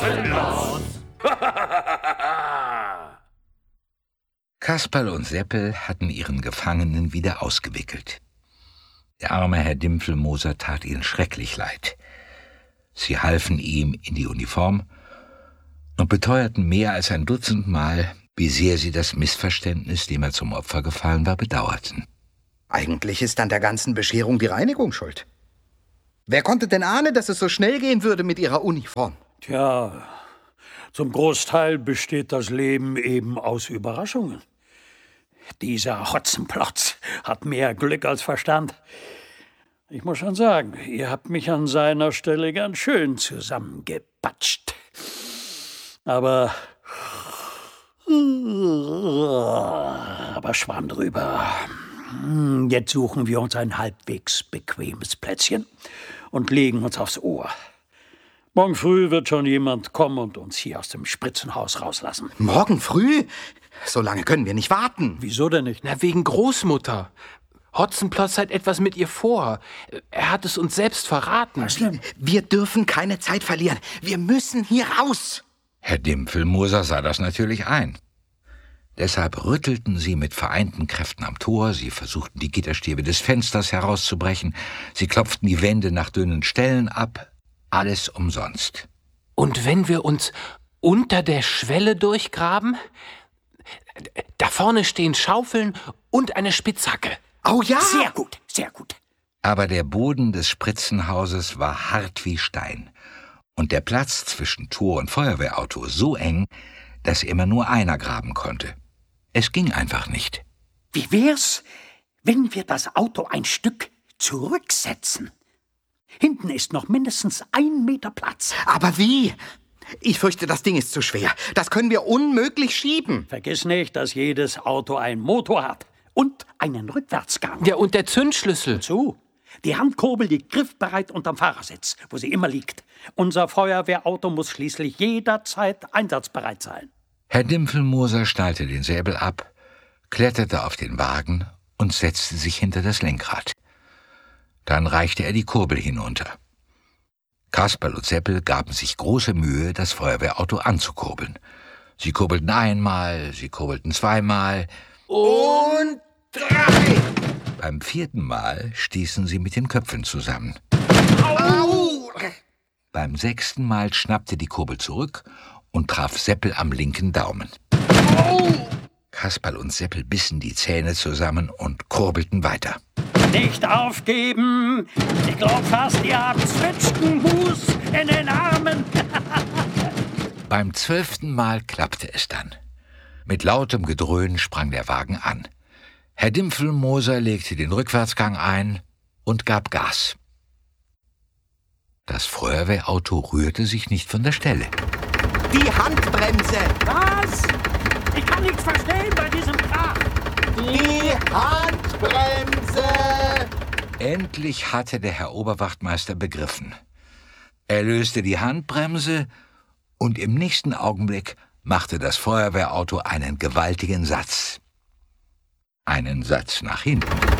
Los! Kasperl und Seppel hatten ihren Gefangenen wieder ausgewickelt. Der arme Herr Dimpfelmoser tat ihnen schrecklich leid. Sie halfen ihm in die Uniform und beteuerten mehr als ein Dutzend Mal, wie sehr sie das Missverständnis, dem er zum Opfer gefallen war, bedauerten. Eigentlich ist an der ganzen Bescherung die Reinigung schuld. Wer konnte denn ahnen, dass es so schnell gehen würde mit ihrer Uniform? Tja, zum Großteil besteht das Leben eben aus Überraschungen. Dieser Hotzenplotz hat mehr Glück als Verstand. Ich muss schon sagen, ihr habt mich an seiner Stelle ganz schön zusammengepatscht. Aber Schwamm drüber. Jetzt suchen wir uns ein halbwegs bequemes Plätzchen und legen uns aufs Ohr. Morgen früh wird schon jemand kommen und uns hier aus dem Spritzenhaus rauslassen. Morgen früh? So lange können wir nicht warten. Wieso denn nicht? Na, wegen Großmutter. Hotzenplotz hat etwas mit ihr vor. Er hat es uns selbst verraten. Was denn? Wir dürfen keine Zeit verlieren. Wir müssen hier raus. Herr Dimpfelmoser sah das natürlich ein. Deshalb rüttelten sie mit vereinten Kräften am Tor, sie versuchten, die Gitterstäbe des Fensters herauszubrechen, sie klopften die Wände nach dünnen Stellen ab, alles umsonst. Und wenn wir uns unter der Schwelle durchgraben? Da vorne stehen Schaufeln und eine Spitzhacke. Oh ja! Sehr gut, sehr gut. Aber der Boden des Spritzenhauses war hart wie Stein und der Platz zwischen Tor und Feuerwehrauto so eng, dass immer nur einer graben konnte. Es ging einfach nicht. Wie wär's, wenn wir das Auto ein Stück zurücksetzen? Hinten ist noch mindestens 1 Meter Platz. Aber wie? Ich fürchte, das Ding ist zu schwer. Das können wir unmöglich schieben. Vergiss nicht, dass jedes Auto einen Motor hat und einen Rückwärtsgang. Ja, und der Zündschlüssel. So, die Handkurbel liegt griffbereit unterm Fahrersitz, wo sie immer liegt. Unser Feuerwehrauto muss schließlich jederzeit einsatzbereit sein. Herr Dimpfelmoser schnallte den Säbel ab, kletterte auf den Wagen und setzte sich hinter das Lenkrad. Dann reichte er die Kurbel hinunter. Kasperl und Seppel gaben sich große Mühe, das Feuerwehrauto anzukurbeln. Sie kurbelten einmal, sie kurbelten zweimal. Und 3! Beim 4. Mal stießen sie mit den Köpfen zusammen. Au! Beim 6. Mal schnappte die Kurbel zurück und traf Seppel am linken Daumen. Kasperl und Seppel bissen die Zähne zusammen und kurbelten weiter. Nicht aufgeben! Ich glaub fast, ihr habt Zwetschgenmus in den Armen. Beim 12. Mal klappte es dann. Mit lautem Gedröhn sprang der Wagen an. Herr Dimpfelmoser legte den Rückwärtsgang ein und gab Gas. Das Feuerwehrauto rührte sich nicht von der Stelle. Die Handbremse! Was? Ich kann nichts verstehen bei diesem Krach. Die Handbremse! Endlich hatte der Herr Oberwachtmeister begriffen. Er löste die Handbremse und im nächsten Augenblick machte das Feuerwehrauto einen gewaltigen Satz. Einen Satz nach hinten.